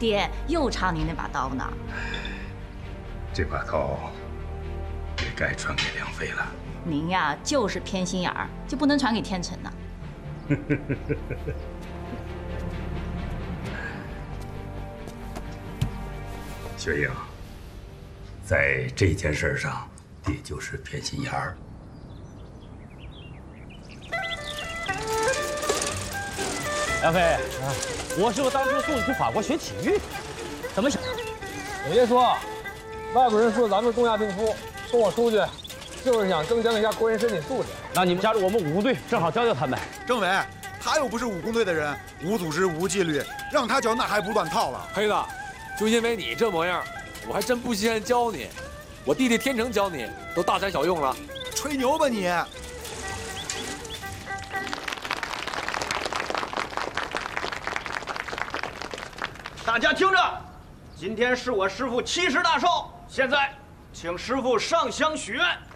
爹又差您那把刀呢。 这把刀也该传给梁妃了。 您呀，就是偏心眼儿，就不能传给天成呢？ 雪英，在这件事上，爹就是偏心眼儿。 梁飞，我师傅当初送你去法国学体育，怎么想？ 我爷说，外国人说咱们东亚病夫，送我出去，就是想增强一下国人身体素质。 那你们加入我们武工队，正好教教他们。 政委，他又不是武工队的人，无组织无纪律，让他教那还不乱套了。 黑子，就因为你这模样，我还真不稀罕教你。我弟弟天成教你，都大材小用了。 吹牛吧你！ 大家听着，今天是我师傅70大寿，现在请师傅上香许愿。